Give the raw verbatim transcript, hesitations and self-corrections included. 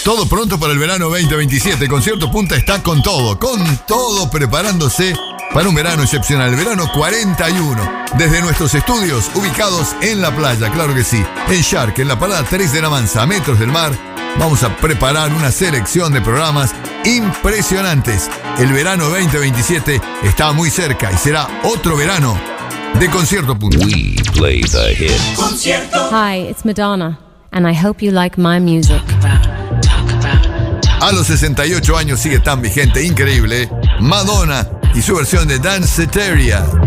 Todo pronto para el verano veinte veintisiete. Concierto Punta está con todo, con todo preparándose para un verano excepcional, el verano cuarenta y uno. Desde nuestros estudios ubicados en la playa, claro que sí, en Shark, en la parada tres de la Mansa, a metros del mar, vamos a preparar una selección de programas impresionantes. El verano veinte veintisiete está muy cerca y será otro verano de Concierto Punta. We play the hit. Concierto. Hi, it's Madonna, and I hope you like my music. A los sesenta y ocho años sigue tan vigente, increíble, Madonna y su versión de Danceteria.